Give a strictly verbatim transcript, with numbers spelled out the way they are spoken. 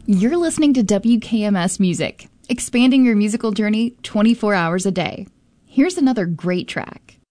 You're listening to W K M S Music, expanding your musical journey twenty-four hours a day. Here's another great track.